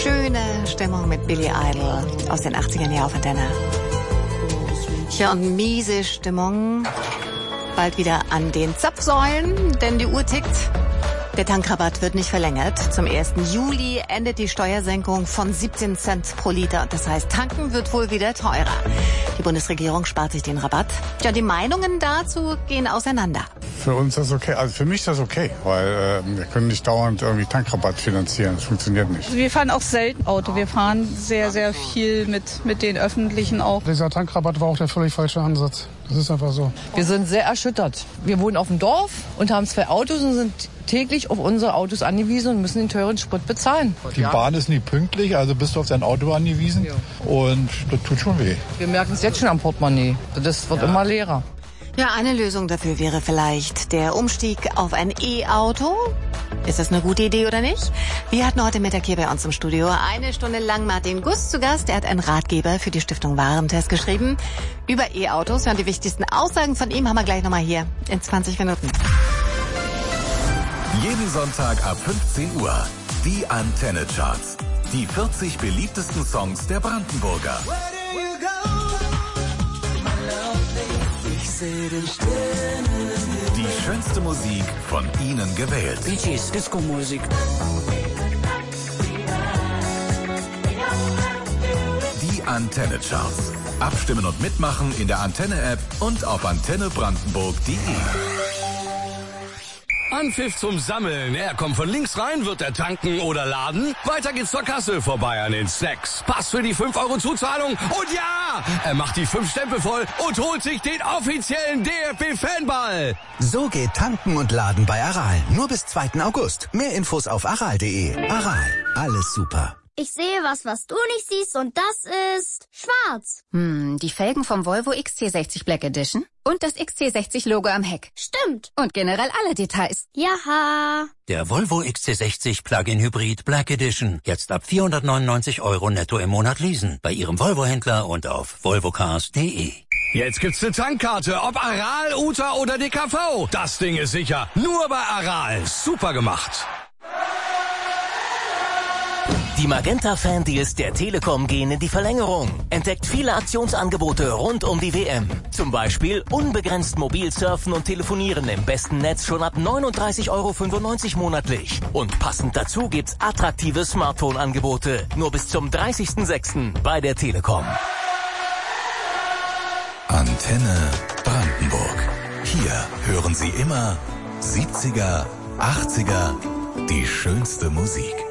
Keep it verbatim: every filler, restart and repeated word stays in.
Schöne Stimmung mit Billy Idol aus den achtzigern Jahren auf Antenne. Ja, und miese Stimmung bald wieder an den Zapfsäulen, denn die Uhr tickt. Der Tankrabatt wird nicht verlängert. Zum ersten Juli endet die Steuersenkung von siebzehn Cent pro Liter. Das heißt, tanken wird wohl wieder teurer. Die Bundesregierung spart sich den Rabatt. Ja, die Meinungen dazu gehen auseinander. Für uns ist das okay. Also für mich ist das okay, weil äh, wir können nicht dauernd irgendwie Tankrabatt finanzieren. Das funktioniert nicht. Wir fahren auch selten Auto. Wir fahren sehr, sehr viel mit, mit den Öffentlichen auch. Dieser Tankrabatt war auch der völlig falsche Ansatz. Das ist einfach so. Wir sind sehr erschüttert. Wir wohnen auf dem Dorf und haben zwei Autos und sind täglich auf unsere Autos angewiesen und müssen den teuren Sprit bezahlen. Die Bahn ist nie pünktlich, also bist du auf dein Auto angewiesen. Ja. Und das tut schon weh. Wir merken es jetzt schon am Portemonnaie. Das wird ja immer leerer. Ja, eine Lösung dafür wäre vielleicht der Umstieg auf ein E-Auto. Ist das eine gute Idee oder nicht? Wir hatten heute Mittag hier bei uns im Studio eine Stunde lang Martin Guss zu Gast. Er hat einen Ratgeber für die Stiftung Warentest geschrieben über E-Autos. Ja, und die wichtigsten Aussagen von ihm haben wir gleich nochmal hier in zwanzig Minuten. Jeden Sonntag ab fünfzehn Uhr. Die Antenne Charts. Die vierzig beliebtesten Songs der Brandenburger. Die schönste Musik von Ihnen gewählt. Bee Gees, Disco-Musik. Die Antenne Charts. Abstimmen und mitmachen in der Antenne-App und auf antenne brandenburg punkt de. Anpfiff zum Sammeln. Er kommt von links rein, wird er tanken oder laden. Weiter geht's zur Kasse, vorbei an den Snacks. Pass für die fünf Euro Zuzahlung. Und ja, er macht die fünf Stempel voll und holt sich den offiziellen D F B-Fanball. So geht Tanken und Laden bei Aral. Nur bis zweiten August. Mehr Infos auf aral punkt de. Aral, alles super. Ich sehe was, was du nicht siehst, und das ist schwarz. Hm, die Felgen vom Volvo X C sechzig Black Edition und das X C sechzig Logo am Heck. Stimmt. Und generell alle Details. Jaha. Der Volvo X C sechzig Plug-in Hybrid Black Edition. Jetzt ab vierhundertneunundneunzig Euro netto im Monat leasen. Bei Ihrem Volvo-Händler und auf volvocars punkt de. Jetzt gibt's eine Tankkarte, ob Aral, U T A oder D K V. Das Ding ist sicher. Nur bei Aral. Super gemacht. Die Magenta-Fan-Deals der Telekom gehen in die Verlängerung. Entdeckt viele Aktionsangebote rund um die W M. Zum Beispiel unbegrenzt mobil surfen und telefonieren im besten Netz schon ab neununddreißig Euro fünfundneunzig monatlich. Und passend dazu gibt's attraktive Smartphone-Angebote. Nur bis zum dreißigsten sechsten bei der Telekom. Antenne Brandenburg. Hier hören Sie immer siebziger, achtziger, die schönste Musik.